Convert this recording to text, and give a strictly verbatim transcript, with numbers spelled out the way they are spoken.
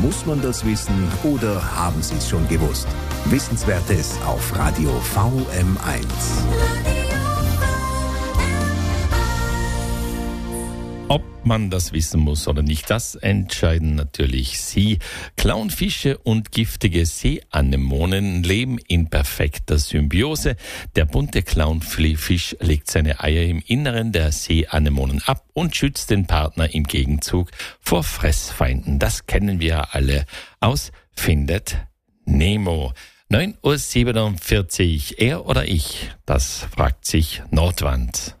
Muss man das wissen oder haben Sie es schon gewusst? Wissenswertes auf Radio V M eins. Ob man das wissen muss oder nicht, das entscheiden natürlich Sie. Clownfische und giftige Seeanemonen leben in perfekter Symbiose. Der bunte Clownfisch legt seine Eier im Inneren der Seeanemonen ab und schützt den Partner im Gegenzug vor Fressfeinden. Das kennen wir alle aus Findet Nemo. neun Uhr siebenundvierzig, er oder ich? Das fragt sich Nordwand.